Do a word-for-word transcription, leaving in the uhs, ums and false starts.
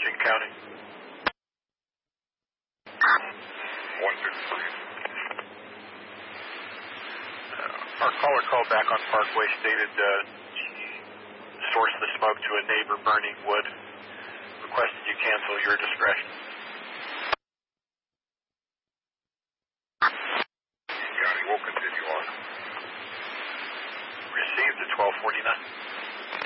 King County. one fifty-three. Uh, our caller called back on Parkway, stated uh, she sourced the smoke to a neighbor burning wood. Requested you cancel your discretion. County, we'll continue on. Received at twelve forty-nine.